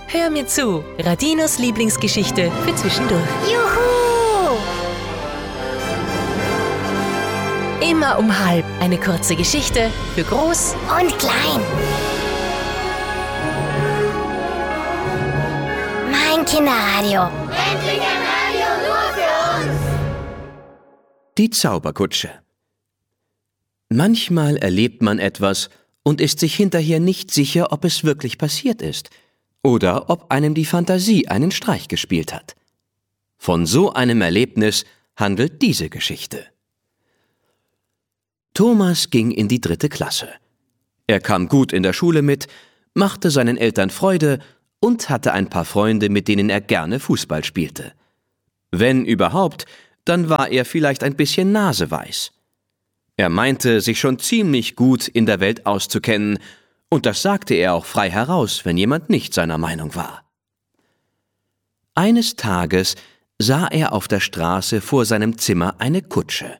Hör mir zu, Radinos Lieblingsgeschichte für zwischendurch. Juhu! Immer um 12:30 eine kurze Geschichte für groß Und klein. Mein Kinderradio. Endlich ein Radio nur für uns! Die Zauberkutsche. Manchmal erlebt man etwas und ist sich hinterher nicht sicher, ob es wirklich passiert ist oder ob einem die Fantasie einen Streich gespielt hat. Von so einem Erlebnis handelt diese Geschichte. Thomas ging in die 3. Klasse. Er kam gut in der Schule mit, machte seinen Eltern Freude und hatte ein paar Freunde, mit denen er gerne Fußball spielte. Wenn überhaupt, dann war er vielleicht ein bisschen naseweiß. Er meinte, sich schon ziemlich gut in der Welt auszukennen, und das sagte er auch frei heraus, wenn jemand nicht seiner Meinung war. Eines Tages sah er auf der Straße vor seinem Zimmer eine Kutsche.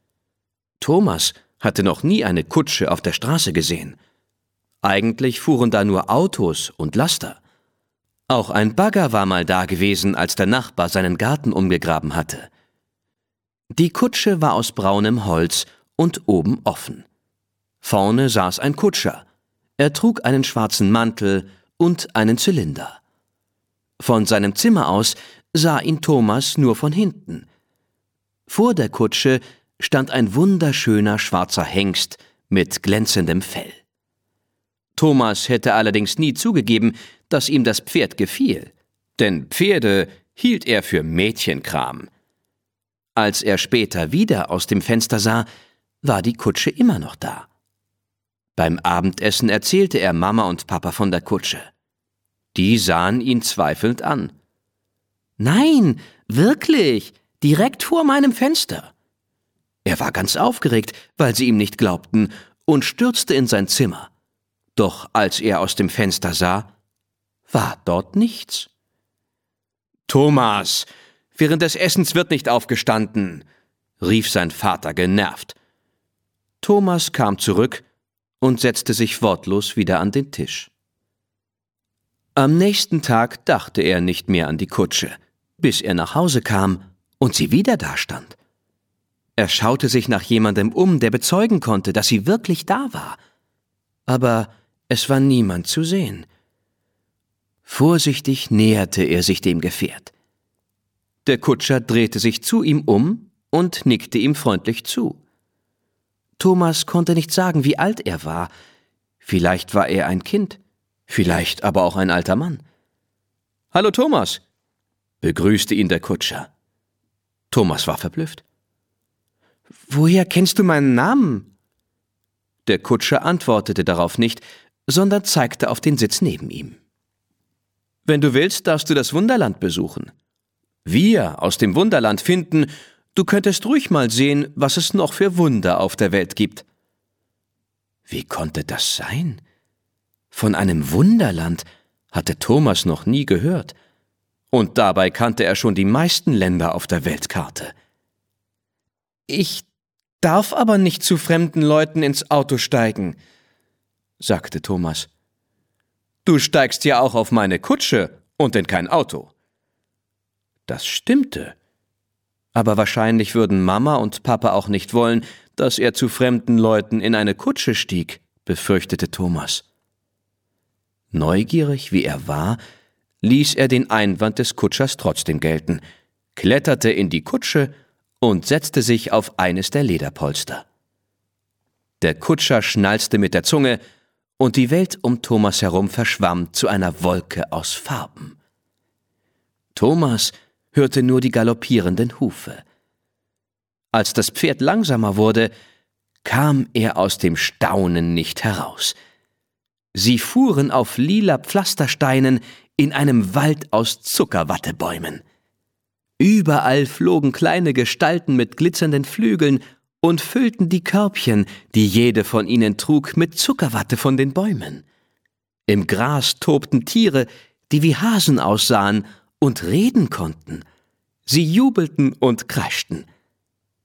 Thomas hatte noch nie eine Kutsche auf der Straße gesehen. Eigentlich fuhren da nur Autos und Laster. Auch ein Bagger war mal da gewesen, als der Nachbar seinen Garten umgegraben hatte. Die Kutsche war aus braunem Holz und oben offen. Vorne saß ein Kutscher. Er trug einen schwarzen Mantel und einen Zylinder. Von seinem Zimmer aus sah ihn Thomas nur von hinten. Vor der Kutsche stand ein wunderschöner schwarzer Hengst mit glänzendem Fell. Thomas hätte allerdings nie zugegeben, dass ihm das Pferd gefiel, denn Pferde hielt er für Mädchenkram. Als er später wieder aus dem Fenster sah, war die Kutsche immer noch da. Beim Abendessen erzählte er Mama und Papa von der Kutsche. Die sahen ihn zweifelnd an. »Nein, wirklich, direkt vor meinem Fenster.« Er war ganz aufgeregt, weil sie ihm nicht glaubten, und stürzte in sein Zimmer. Doch als er aus dem Fenster sah, war dort nichts. »Thomas, während des Essens wird nicht aufgestanden«, rief sein Vater genervt. Thomas kam zurück und setzte sich wortlos wieder an den Tisch. Am nächsten Tag dachte er nicht mehr an die Kutsche, bis er nach Hause kam und sie wieder dastand. Er schaute sich nach jemandem um, der bezeugen konnte, dass sie wirklich da war. Aber es war niemand zu sehen. Vorsichtig näherte er sich dem Gefährt. Der Kutscher drehte sich zu ihm um und nickte ihm freundlich zu. Thomas konnte nicht sagen, wie alt er war. Vielleicht war er ein Kind, vielleicht aber auch ein alter Mann. »Hallo Thomas«, begrüßte ihn der Kutscher. Thomas war verblüfft. »Woher kennst du meinen Namen?« Der Kutscher antwortete darauf nicht, sondern zeigte auf den Sitz neben ihm. »Wenn du willst, darfst du das Wunderland besuchen. Wir aus dem Wunderland finden, du könntest ruhig mal sehen, was es noch für Wunder auf der Welt gibt.« Wie konnte das sein? Von einem Wunderland hatte Thomas noch nie gehört. Und dabei kannte er schon die meisten Länder auf der Weltkarte. »Ich darf aber nicht zu fremden Leuten ins Auto steigen«, sagte Thomas. »Du steigst ja auch auf meine Kutsche und in kein Auto.« Das stimmte. Aber wahrscheinlich würden Mama und Papa auch nicht wollen, dass er zu fremden Leuten in eine Kutsche stieg, befürchtete Thomas. Neugierig wie er war, ließ er den Einwand des Kutschers trotzdem gelten, kletterte in die Kutsche und setzte sich auf eines der Lederpolster. Der Kutscher schnalzte mit der Zunge, und die Welt um Thomas herum verschwamm zu einer Wolke aus Farben. Thomas hörte nur die galoppierenden Hufe. Als das Pferd langsamer wurde, kam er aus dem Staunen nicht heraus. Sie fuhren auf lila Pflastersteinen in einem Wald aus Zuckerwattebäumen. Überall flogen kleine Gestalten mit glitzernden Flügeln und füllten die Körbchen, die jede von ihnen trug, mit Zuckerwatte von den Bäumen. Im Gras tobten Tiere, die wie Hasen aussahen und reden konnten. Sie jubelten und kreischten.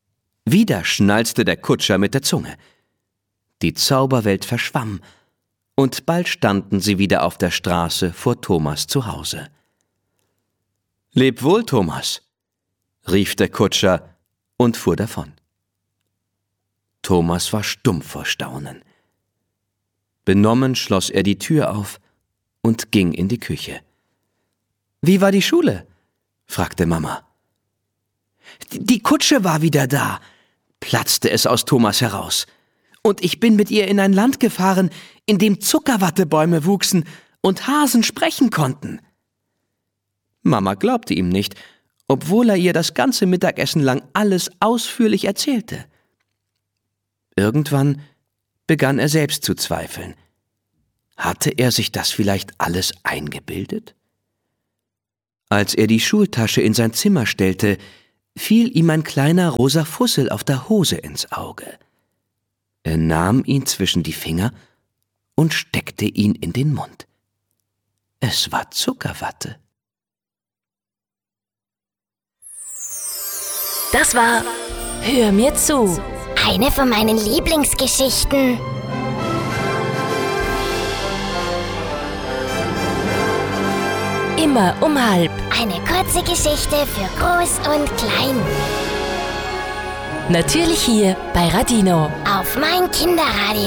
Wieder schnalzte der Kutscher mit der Zunge. Die Zauberwelt verschwamm, und bald standen sie wieder auf der Straße vor Thomas zu Hause. »Leb wohl, Thomas«, rief der Kutscher und fuhr davon. Thomas war stumm vor Staunen. Benommen schloss er die Tür auf und ging in die Küche. »Wie war die Schule?« fragte Mama. »Die Kutsche war wieder da«, platzte es aus Thomas heraus. »Und ich bin mit ihr in ein Land gefahren, in dem Zuckerwattebäume wuchsen und Hasen sprechen konnten.« Mama glaubte ihm nicht, obwohl er ihr das ganze Mittagessen lang alles ausführlich erzählte. Irgendwann begann er selbst zu zweifeln. Hatte er sich das vielleicht alles eingebildet? Als er die Schultasche in sein Zimmer stellte, fiel ihm ein kleiner rosa Fussel auf der Hose ins Auge. Er nahm ihn zwischen die Finger und steckte ihn in den Mund. Es war Zuckerwatte. Das war Hör mir zu. Eine von meinen Lieblingsgeschichten. Immer um halb. Eine kurze Geschichte für Groß und Klein. Natürlich hier bei Radino. Auf mein Kinderradio.